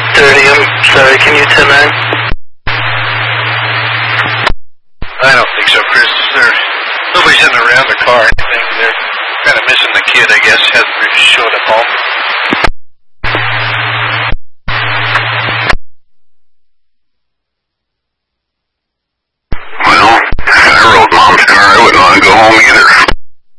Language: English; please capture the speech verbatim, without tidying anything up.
thirty, I'm sorry, can you ten nine? I don't think so, Chris. There, nobody's in and around the car or anything. They're kind of missing the kid, I guess. Has